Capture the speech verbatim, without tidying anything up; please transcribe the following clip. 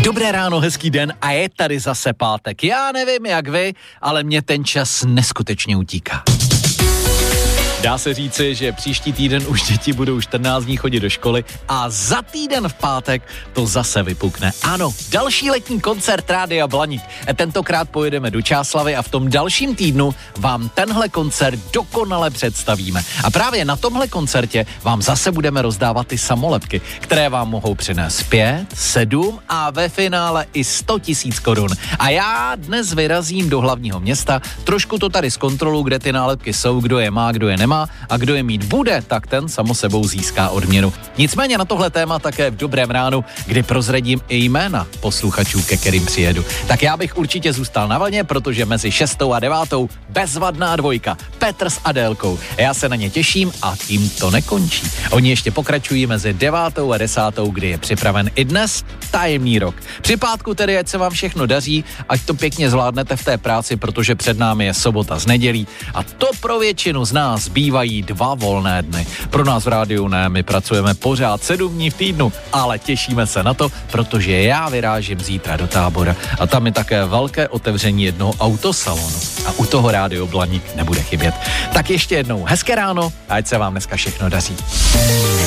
Dobré ráno, hezký den a je tady zase pátek. Já nevím jak vy, ale mě ten čas neskutečně utíká. Dá se říci, že příští týden už děti budou čtrnáct dní chodit do školy a za týden v pátek to zase vypukne. Ano, další letní koncert Rádia Blaník. Tentokrát pojedeme do Čáslavi a v tom dalším týdnu vám tenhle koncert dokonale představíme. A právě na tomhle koncertě vám zase budeme rozdávat ty samolepky, které vám mohou přinést pět, sedm a ve finále i sto tisíc korun. A já dnes vyrazím do hlavního města, trošku to tady zkontroluji, kde ty nálepky jsou, kdo je má, kdo je nemá. A kdo je mít bude, tak ten samo sebou získá odměnu. Nicméně na tohle téma také v Dobrém ránu, kdy prozradím i jména posluchačů, ke kterým přijedu. Tak já bych určitě zůstal na vlně, protože mezi šestou a devátou bezvadná dvojka, Petr s Adélkou. Já se na ně těším a tím to nekončí. Oni ještě pokračují mezi devátou a desátou, kdy je připraven i dnes tajemný rok. Při pátku tedy, ať se vám všechno daří, ať to pěkně zvládnete v té práci, protože před námi je sobota z nedělí a to pro většinu z nás bývají dva volné dny. Pro nás v rádiu ne, my pracujeme pořád sedm dní v týdnu, ale těšíme se na to, protože já vyrážím zítra do Tábora a tam je také velké otevření jednoho autosalonu a u toho Rádio Blaník nebude chybět. Tak ještě jednou hezké ráno a ať se vám dneska všechno daří.